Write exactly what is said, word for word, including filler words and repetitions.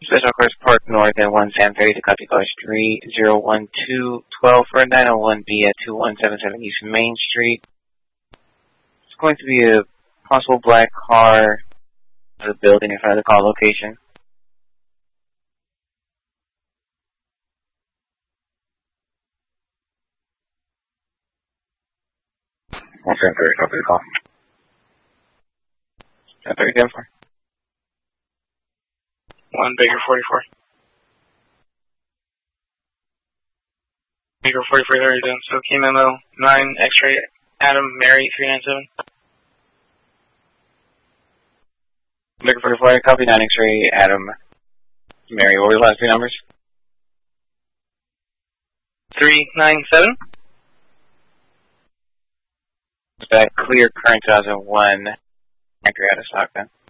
Special Course Park North and one San Ferry to copy call three zero one two twelve for nine oh one B at two one seven seven East Main Street. It's going to be a possible black car at the building in front of the call location. one San Ferry, copy the call. San Ferry, ten four. one Baker forty-four. Baker forty-four, how are you doing? So, key memo, nine X-ray, Adam, Mary, three nine seven. Baker forty-four, copy nine X-ray, Adam, Mary. What were the last two numbers? three nine seven. That clear current two thousand one anchor out of stock then.